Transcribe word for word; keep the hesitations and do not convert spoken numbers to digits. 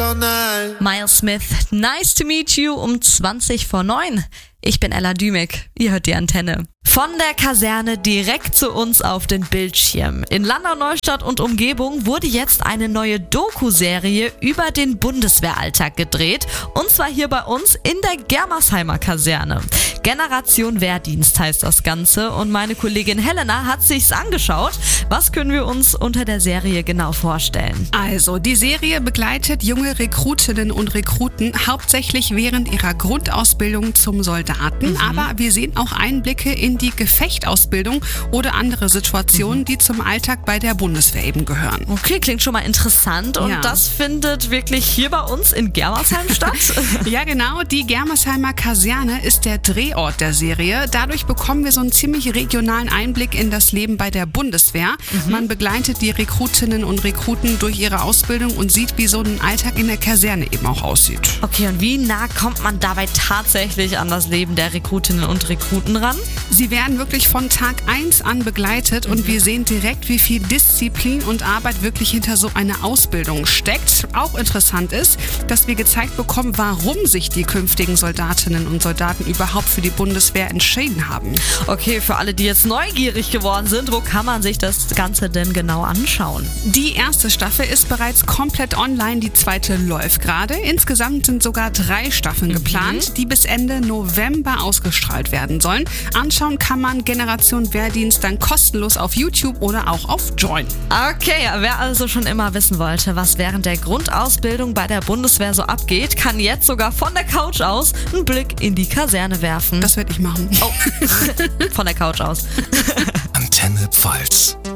all night. Miles Smith, nice to meet you um zwanzig vor neun. Ich bin Ella Dümek, ihr hört die Antenne. Von der Kaserne direkt zu uns auf den Bildschirm. In Landau-Neustadt und Umgebung wurde jetzt eine neue Doku-Serie über den Bundeswehralltag gedreht. Und zwar hier bei uns in der Germersheimer Kaserne. Generation Wehrdienst heißt das Ganze und meine Kollegin Helena hat sich's angeschaut. Was können wir uns unter der Serie genau vorstellen? Also, die Serie begleitet junge Rekrutinnen und Rekruten hauptsächlich während ihrer Grundausbildung zum Soldaten. Mhm. Aber wir sehen auch Einblicke in die Gefechtsausbildung oder andere Situationen, mhm. die zum Alltag bei der Bundeswehr eben gehören. Okay, klingt schon mal interessant und ja. das findet wirklich hier bei uns in Germersheim statt? Ja genau, die Germersheimer Kaserne ist der Drehort der Serie. Dadurch bekommen wir so einen ziemlich regionalen Einblick in das Leben bei der Bundeswehr. Mhm. Man begleitet die Rekrutinnen und Rekruten durch ihre Ausbildung und sieht, wie so ein Alltag in der Kaserne eben auch aussieht. Okay, und wie nah kommt man dabei tatsächlich an das Leben der Rekrutinnen und Rekruten ran? Sie werden wirklich von Tag eins an begleitet und wir sehen direkt, wie viel Disziplin und Arbeit wirklich hinter so einer Ausbildung steckt. Auch interessant ist, dass wir gezeigt bekommen, warum sich die künftigen Soldatinnen und Soldaten überhaupt für die Bundeswehr entschieden haben. Okay, für alle, die jetzt neugierig geworden sind, wo kann man sich das Ganze denn genau anschauen? Die erste Staffel ist bereits komplett online, die zweite läuft gerade. Insgesamt sind sogar drei Staffeln mhm. geplant, die bis Ende November ausgestrahlt werden sollen. Anschauen kann man Generation Wehrdienst dann kostenlos auf YouTube oder auch auf Join. Okay, wer also schon immer wissen wollte, was während der Grundausbildung bei der Bundeswehr so abgeht, kann jetzt sogar von der Couch aus einen Blick in die Kaserne werfen. Das werde ich machen. Oh, von der Couch aus. Antenne Pfalz.